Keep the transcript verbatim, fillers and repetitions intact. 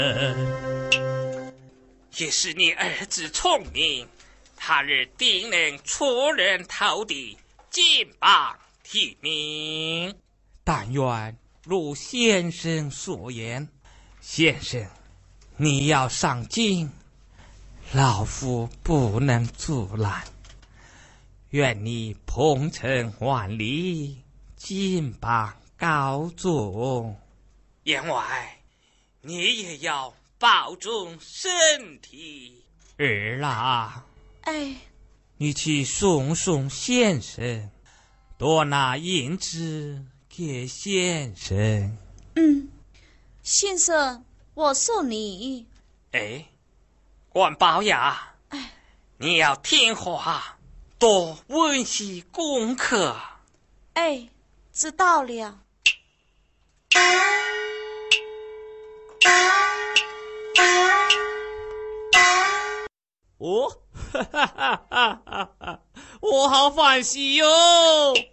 也是你儿子聪明，他日定能出人头地，金榜题名。但愿如先生所言，先生你要上京，老夫不能阻拦。愿你鹏程万里，金榜高中。员外，你也要保重身体。儿啊， 哎， 你去送送先生，多拿银子给先生。 嗯，先生，我送你。 哎，关宝雅， 哎， 你要听话，多温习功课。 哎，知道了。 哦，哈哈哈哈哈！我好欢喜哟！